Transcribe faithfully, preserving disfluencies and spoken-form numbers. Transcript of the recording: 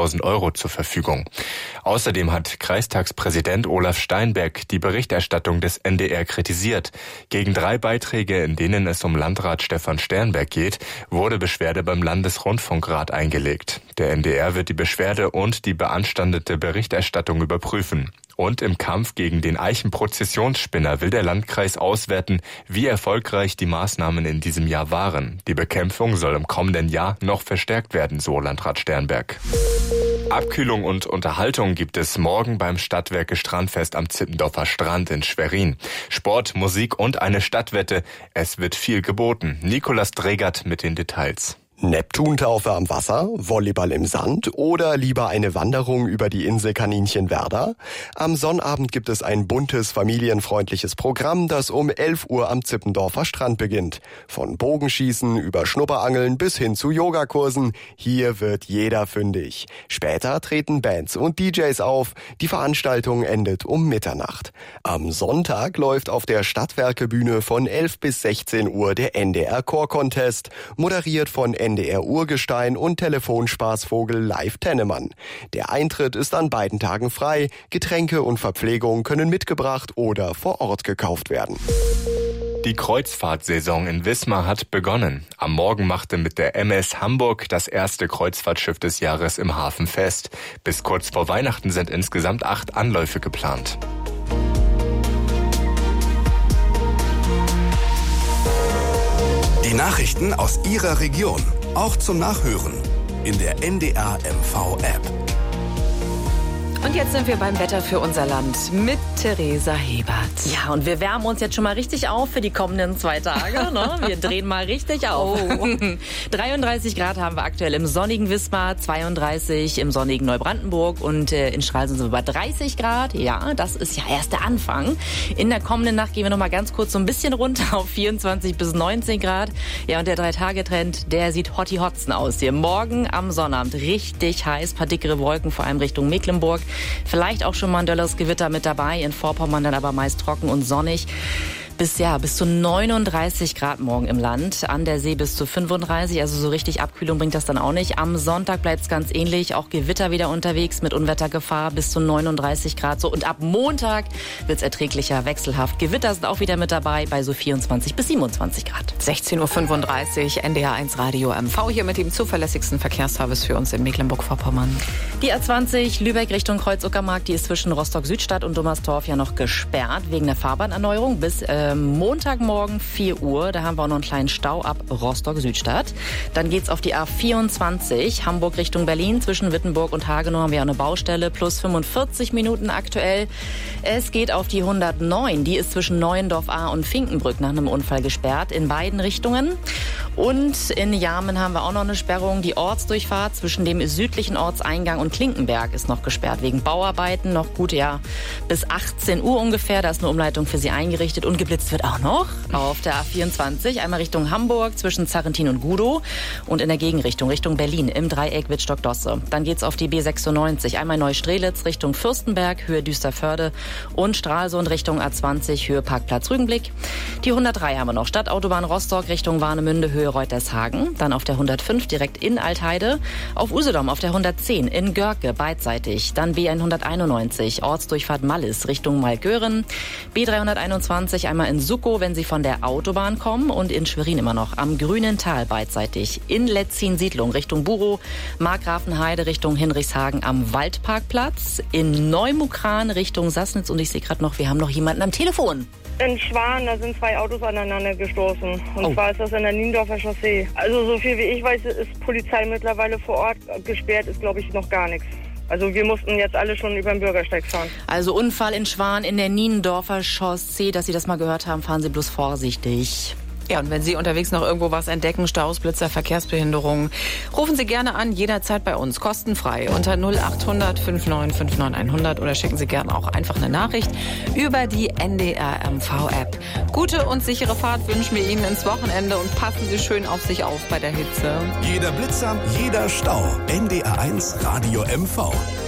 hunderttausend Euro zur Verfügung. Außerdem hat Kreistagspräsident Olaf Steinberg die Berichterstattung des N D R kritisiert. Gegen drei Beiträge, in denen es um Landrat Stefan Sternberg geht, wurde Beschwerde beim Landesrundfunkrat eingelegt. Der N D R wird die Beschwerde und die beanstandete Berichterstattung überprüfen. Und im Kampf gegen den Eichenprozessionsspinner will der Landkreis auswerten, wie erfolgreich die Maßnahmen in diesem Jahr waren. Die Bekämpfung soll im kommenden Jahr noch verstärkt werden, so Landrat Sternberg. Abkühlung und Unterhaltung gibt es morgen beim Stadtwerke Strandfest am Zippendorfer Strand in Schwerin. Sport, Musik und eine Stadtwette. Es wird viel geboten. Nikolas Dregert mit den Details. Neptuntaufe am Wasser, Volleyball im Sand oder lieber eine Wanderung über die Insel Kaninchenwerder? Am Sonnabend gibt es ein buntes, familienfreundliches Programm, das um elf Uhr am Zippendorfer Strand beginnt. Von Bogenschießen über Schnupperangeln bis hin zu Yogakursen. Hier wird jeder fündig. Später treten Bands und D Js auf. Die Veranstaltung endet um Mitternacht. Am Sonntag läuft auf der Stadtwerkebühne von elf bis sechzehn Uhr der N D R Chor Contest, moderiert von N D R Urgestein und Telefonspaßvogel Live Tennemann. Der Eintritt ist an beiden Tagen frei. Getränke und Verpflegung können mitgebracht oder vor Ort gekauft werden. Die Kreuzfahrtsaison in Wismar hat begonnen. Am Morgen machte mit der M S Hamburg das erste Kreuzfahrtschiff des Jahres im Hafen fest. Bis kurz vor Weihnachten sind insgesamt acht Anläufe geplant. Die Nachrichten aus Ihrer Region, auch zum Nachhören in der N D R M V App. Und jetzt sind wir beim Wetter für unser Land mit Theresa Hebert. Ja, und wir wärmen uns jetzt schon mal richtig auf für die kommenden zwei Tage. Ne? Wir drehen mal richtig auf. Oh. dreiunddreißig Grad haben wir aktuell im sonnigen Wismar, zweiunddreißig im sonnigen Neubrandenburg und äh, in Stralsund sind wir bei dreißig Grad. Ja, das ist ja erst der Anfang. In der kommenden Nacht gehen wir noch mal ganz kurz so ein bisschen runter auf vierundzwanzig bis neunzehn Grad. Ja, und der Drei-Tage-Trend, der sieht hotti-hotzen aus hier. Morgen am Sonnabend richtig heiß, paar dickere Wolken, vor allem Richtung Mecklenburg. Vielleicht auch schon mal ein dölleres Gewitter mit dabei, in Vorpommern dann aber meist trocken und sonnig. Bis, ja, bis zu neununddreißig Grad morgen im Land, an der See bis zu fünfunddreißig, also so richtig Abkühlung bringt das dann auch nicht. Am Sonntag bleibt es ganz ähnlich, auch Gewitter wieder unterwegs mit Unwettergefahr bis zu neununddreißig Grad. So. Und ab Montag wird es erträglicher, wechselhaft. Gewitter sind auch wieder mit dabei bei so vierundzwanzig bis siebenundzwanzig Grad. sechzehn Uhr fünfunddreißig, N D R eins Radio M V hier mit dem zuverlässigsten Verkehrsservice für uns in Mecklenburg-Vorpommern. Die A zwanzig Lübeck Richtung Kreuz-Uckermark, die ist zwischen Rostock-Südstadt und Dummersdorf ja noch gesperrt wegen der Fahrbahnerneuerung bis äh, Montagmorgen vier Uhr. Da haben wir auch noch einen kleinen Stau ab Rostock-Südstadt. Dann geht's auf die A vierundzwanzig Hamburg Richtung Berlin. Zwischen Wittenburg und Hagenow haben wir auch eine Baustelle. Plus fünfundvierzig Minuten aktuell. Es geht auf die hundertneun. Die ist zwischen Neuendorf A und Finkenbrück nach einem Unfall gesperrt. In beiden Richtungen. Und in Jarmen haben wir auch noch eine Sperrung. Die Ortsdurchfahrt zwischen dem südlichen Ortseingang und Klinkenberg ist noch gesperrt. Wegen Bauarbeiten noch gut, ja, bis achtzehn Uhr ungefähr. Da ist eine Umleitung für Sie eingerichtet. Und geblitzt wird auch noch auf der A vierundzwanzig. Einmal Richtung Hamburg zwischen Zarrentin und Gudow. Und in der Gegenrichtung, Richtung Berlin im Dreieck Wittstock-Dosse. Dann geht's auf die B sechsundneunzig. Einmal Neustrelitz Richtung Fürstenberg, Höhe Düsterförde. Und Stralsund Richtung A zwanzig, Höhe Parkplatz Rügenblick. Die hundertdrei haben wir noch. Stadtautobahn Rostock Richtung Warnemünde, Höhe Reutershagen. Dann auf der hundertfünf direkt in Altheide. Auf Usedom auf der hundertzehn in Görke beidseitig. Dann B hunderteinundneunzig Ortsdurchfahrt Mallis Richtung Malgören. B dreihunderteinundzwanzig einmal in Suckow, wenn Sie von der Autobahn kommen. Und in Schwerin immer noch am Grünen Tal beidseitig. In Letzin Siedlung Richtung Burow. Markgrafenheide Richtung Hinrichshagen am Waldparkplatz. In Neumukran Richtung Sassnitz. Und ich sehe gerade noch, wir haben noch jemanden am Telefon. In Schwan, da sind zwei Autos aneinander gestoßen. Und Oh. zwar ist das in der Niendorfer Chaussee. Also so viel wie ich weiß, ist Polizei mittlerweile vor Ort. Gesperrt ist, glaube ich, noch gar nichts. Also wir mussten jetzt alle schon über den Bürgersteig fahren. Also Unfall in Schwan in der Niendorfer Chaussee. Dass Sie das mal gehört haben, fahren Sie bloß vorsichtig. Ja, und wenn Sie unterwegs noch irgendwo was entdecken, Staus, Blitzer, Verkehrsbehinderungen, rufen Sie gerne an, jederzeit bei uns, kostenfrei, unter null acht hundert neunundfünfzig neunundfünfzig hundert oder schicken Sie gerne auch einfach eine Nachricht über die N D R M V App. Gute und sichere Fahrt wünschen wir Ihnen ins Wochenende und passen Sie schön auf sich auf bei der Hitze. Jeder Blitzer, jeder Stau. N D R eins Radio M V.